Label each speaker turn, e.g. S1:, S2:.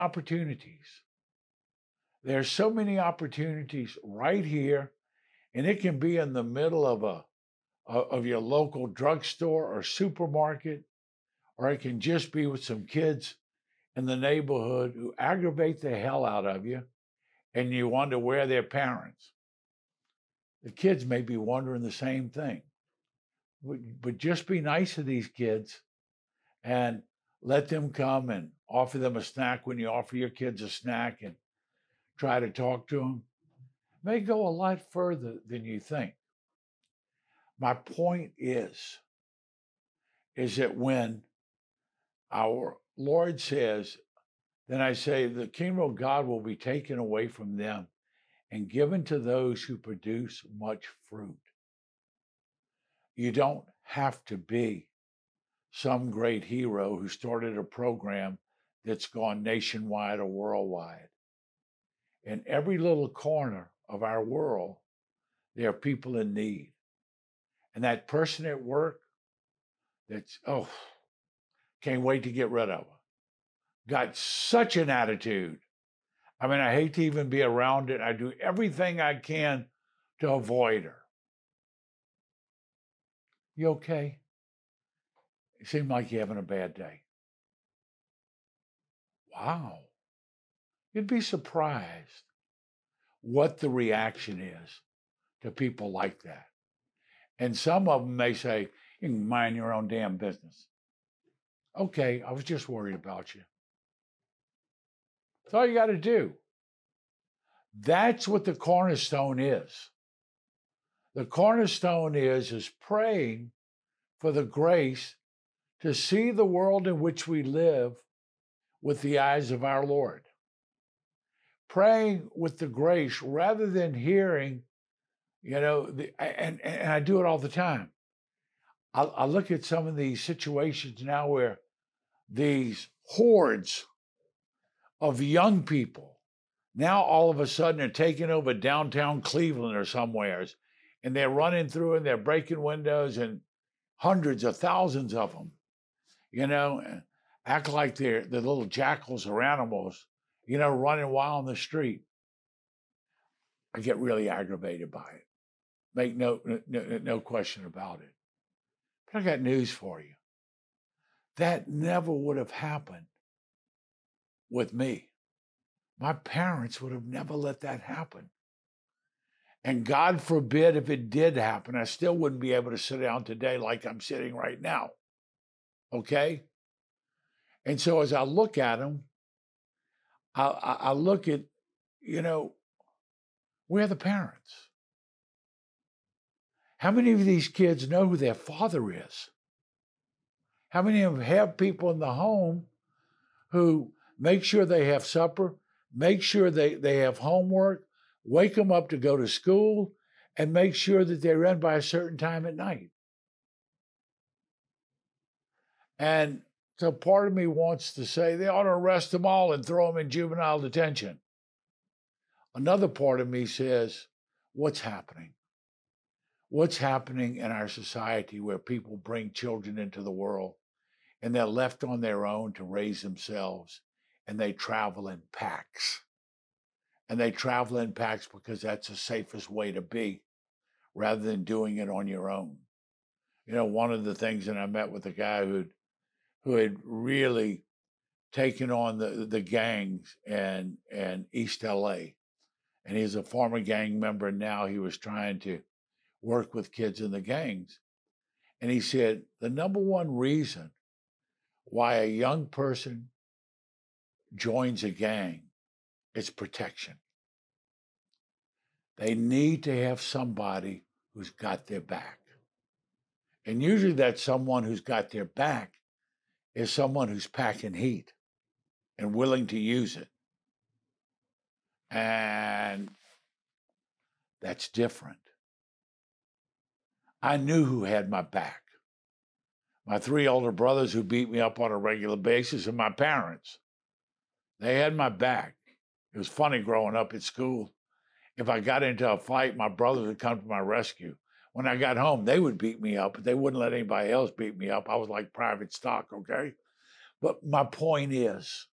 S1: opportunities. There's so many opportunities right here, and it can be in the middle of of your local drugstore or supermarket, or it can just be with some kids in the neighborhood who aggravate the hell out of you, and you wonder where their parents. The kids may be wondering the same thing. But just be nice to these kids and let them come and offer them a snack when you offer your kids a snack and try to talk to them. May go a lot further than you think. My point is that when our Lord says, then I say, the kingdom of God will be taken away from them and given to those who produce much fruit. You don't have to be some great hero who started a program that's gone nationwide or worldwide. In every little corner of our world, there are people in need. And that person at work that's, oh, can't wait to get rid of her, got such an attitude. I mean, I hate to even be around it. I do everything I can to avoid her. You okay? It seemed like you're having a bad day. Wow. You'd be surprised what the reaction is to people like that. And some of them may say, you can mind your own damn business. Okay, I was just worried about you. That's all you got to do. That's what the cornerstone is. The cornerstone is praying for the grace to see the world in which we live with the eyes of our Lord. Praying with the grace rather than hearing, and I do it all the time. I look at some of these situations now where these hordes of young people now all of a sudden are taking over downtown Cleveland or somewheres, and they're running through and they're breaking windows, and hundreds of thousands of them, act like they're the little jackals or animals, running wild in the street. I get really aggravated by it. Make no question about it. But I got news for you. That never would have happened with me. My parents would have never let that happen. And God forbid if it did happen, I still wouldn't be able to sit down today like I'm sitting right now. Okay? And so as I look at them, I look at, we're the parents. How many of these kids know who their father is? How many of them have people in the home who make sure they have supper, make sure they have homework, wake them up to go to school, and make sure that they're in by a certain time at night? And so part of me wants to say they ought to arrest them all and throw them in juvenile detention. Another part of me says, what's happening? What's happening in our society where people bring children into the world and they're left on their own to raise themselves, and they travel in packs? And they travel in packs because that's the safest way to be rather than doing it on your own. One of the things that I met with a guy who had really taken on the gangs in East LA. And he's a former gang member, and now he was trying to work with kids in the gangs. And he said, the number one reason why a young person joins a gang is protection. They need to have somebody who's got their back. And usually that someone who's got their back is someone who's packing heat and willing to use it. And that's different. I knew who had my back. My three older brothers who beat me up on a regular basis, and my parents. They had my back. It was funny growing up at school. If I got into a fight, my brothers would come to my rescue. When I got home, they would beat me up, but they wouldn't let anybody else beat me up. I was like private stock, okay? But my point is,